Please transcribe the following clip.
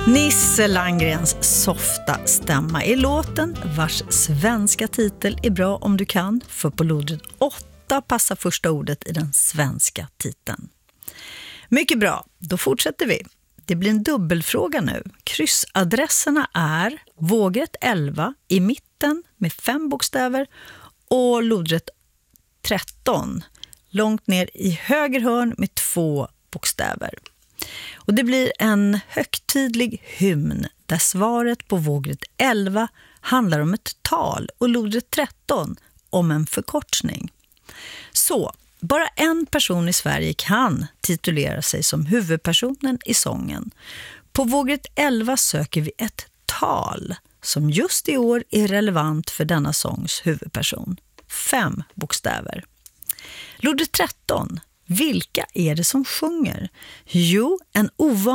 Nisse Landgrens softa stämma i låten vars svenska titel är bra om du kan, för på lodret 8 passar första ordet i den svenska titeln. Mycket bra, då fortsätter vi. Det blir en dubbelfråga nu. Kryssadresserna är vågrätt 11 i mitten med 5 bokstäver och lodrätt 13 långt ner i höger hörn med 2 bokstäver. Och det blir en högtidlig hymn där svaret på vågrätt 11 handlar om ett tal och lodrätt 13 om en förkortning. Så, bara en person i Sverige kan titulera sig som huvudpersonen i sången. På vågrätt 11 söker vi ett tal som just i år är relevant för denna sångs huvudperson. 5 bokstäver. Lodrätt 13. Vilka är det som sjunger? Jo, en